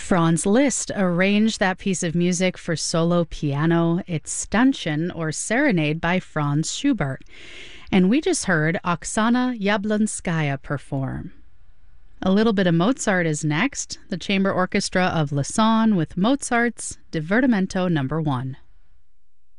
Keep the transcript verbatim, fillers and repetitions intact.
Franz Liszt arranged that piece of music for solo piano. It's Stanchen, or Serenade, by Franz Schubert. And we just heard Oksana Yablonskaya perform. A little bit of Mozart is next, the Chamber Orchestra of Lausanne with Mozart's Divertimento Number One.